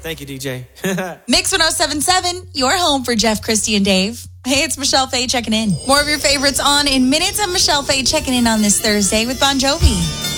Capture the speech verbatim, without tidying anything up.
Thank you, D J. Mix one oh seven point seven, your home for Jeff, Christy, and Dave. Hey, it's Michelle Faye checking in. More of your favorites on in minutes. I'm Michelle Faye checking in on this Thursday with Bon Jovi.